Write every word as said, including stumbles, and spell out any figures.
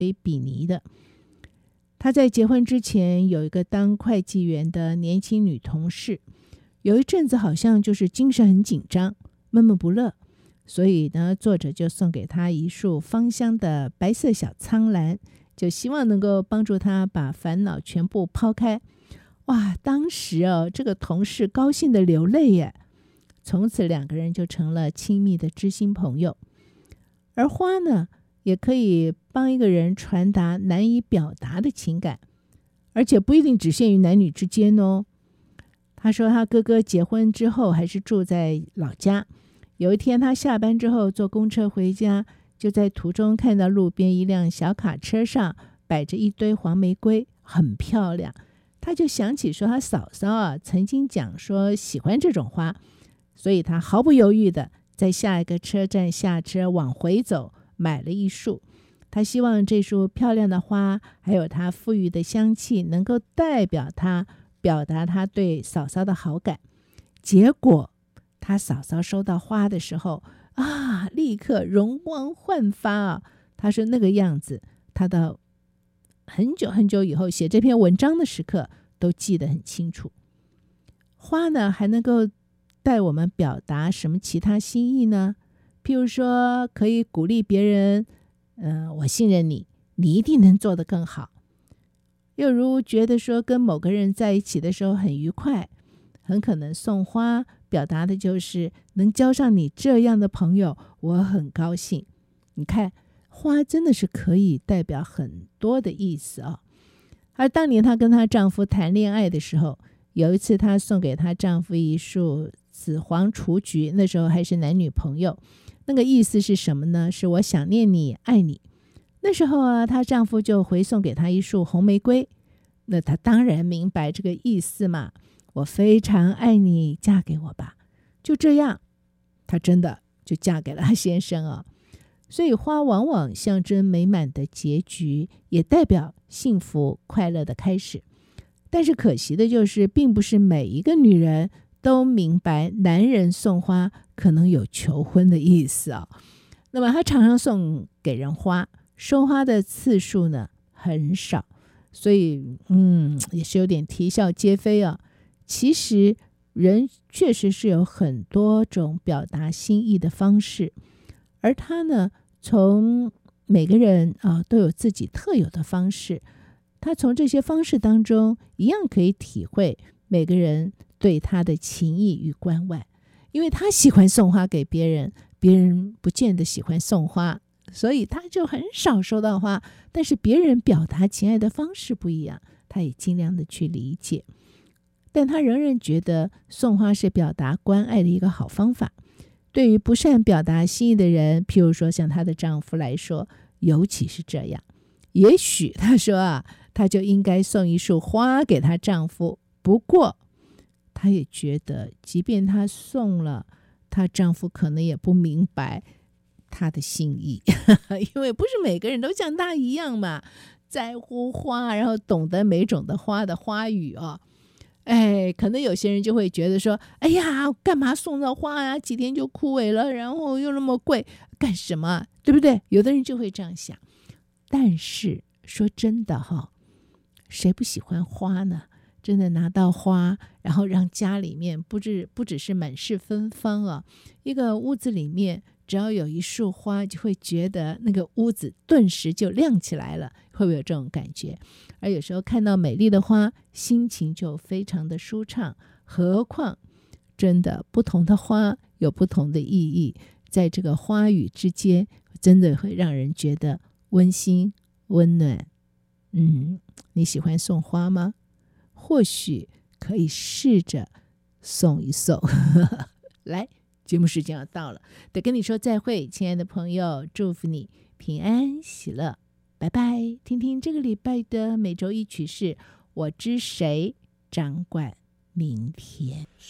比拟的。他在结婚之前有一个当会计员的年轻女同事，有一阵子好像就是精神很紧张，闷闷不乐，所以呢，作者就送给他一束芳香的白色小苍兰，就希望能够帮助他把烦恼全部抛开。哇，当时哦，这个同事高兴的流泪耶，从此两个人就成了亲密的知心朋友。而花呢，也可以帮一个人传达难以表达的情感，而且不一定只限于男女之间哦。他说他哥哥结婚之后还是住在老家，有一天他下班之后坐公车回家，就在途中看到路边一辆小卡车上摆着一堆黄玫瑰，很漂亮。他就想起说他嫂嫂啊曾经讲说喜欢这种花，所以他毫不犹豫的在下一个车站下车往回走，买了一束。他希望这束漂亮的花还有它馥郁的香气能够代表他，表达他对嫂嫂的好感。结果他嫂嫂收到花的时候啊，立刻容光焕发啊！他说那个样子，他到很久很久以后写这篇文章的时刻都记得很清楚。花呢，还能够带我们表达什么其他心意呢？譬如说，可以鼓励别人，呃，我信任你，你一定能做得更好。又如觉得说跟某个人在一起的时候很愉快，很可能送花表达的就是能交上你这样的朋友，我很高兴。你看，花真的是可以代表很多的意思啊。而当年她跟她丈夫谈恋爱的时候，有一次她送给她丈夫一束紫黄雏菊，那时候还是男女朋友。那个意思是什么呢？是我想念你，爱你。那时候啊，她丈夫就回送给她一束红玫瑰。那她当然明白这个意思嘛，我非常爱你，嫁给我吧。就这样，她真的就嫁给了她先生啊。所以花往往象征美满的结局，也代表幸福快乐的开始。但是可惜的就是，并不是每一个女人都明白男人送花可能有求婚的意思啊。那么他常常送给人花，收花的次数呢很少，所以嗯，也是有点啼笑皆非啊。其实人确实是有很多种表达心意的方式，而他呢，从每个人啊都有自己特有的方式，他从这些方式当中一样可以体会每个人对他的情谊与关怀。因为他喜欢送花给别人，别人不见得喜欢送花，所以他就很少收到花。但是别人表达情爱的方式不一样，他也尽量的去理解，但他仍然觉得送花是表达关爱的一个好方法。对于不善表达心意的人，譬如说像她的丈夫来说，尤其是这样。也许她说啊，她就应该送一束花给她丈夫。不过她也觉得，即便她送了，她丈夫可能也不明白她的心意因为不是每个人都像她一样嘛，在乎花，然后懂得每种的花的花语啊。哎，可能有些人就会觉得说，哎呀，干嘛送这花呀？几天就枯萎了，然后又那么贵，干什么？对不对？有的人就会这样想。但是说真的哈，谁不喜欢花呢？真的拿到花，然后让家里面不只不只是满是芬芳啊，一个屋子里面只要有一束花，就会觉得那个屋子顿时就亮起来了，会不会有这种感觉？而有时候看到美丽的花，心情就非常的舒畅。何况真的不同的花有不同的意义，在这个花语之间，真的会让人觉得温馨温暖。嗯，你喜欢送花吗？或许可以试着送一送来，节目时间要到了，得跟你说再会，亲爱的朋友，祝福你平安喜乐，拜拜。听听这个礼拜的每周一曲是我知谁掌管明天。